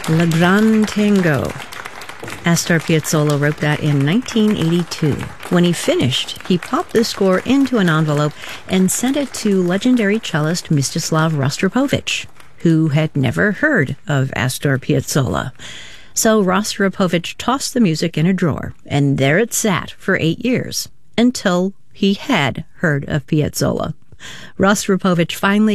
Le Gran Tango. Astor Piazzolla wrote that in 1982. When he finished, he popped the score into an envelope and sent it to legendary cellist Mstislav Rostropovich, who had never heard of Astor Piazzolla. So Rostropovich tossed the music in a drawer, and there it sat for 8 years, until he had heard of Piazzolla. Rostropovich finally